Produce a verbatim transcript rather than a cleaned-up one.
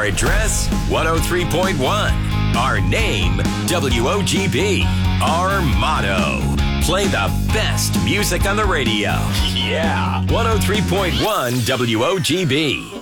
address, one oh three point one. Our name, W O G B. Our motto, play the best music on the radio. Yeah, one oh three point one W O G B.